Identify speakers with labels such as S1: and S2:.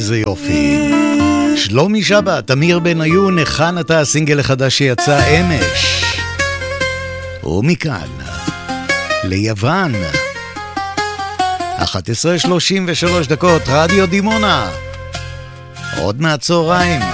S1: איזה יופי. שלומי שבת, אמיר בניון, היכן אתה, הסינגל החדש שיצא אמש. ומכאן ליוון 11:33 דקות, רדיו דימונה. עוד מהצהריים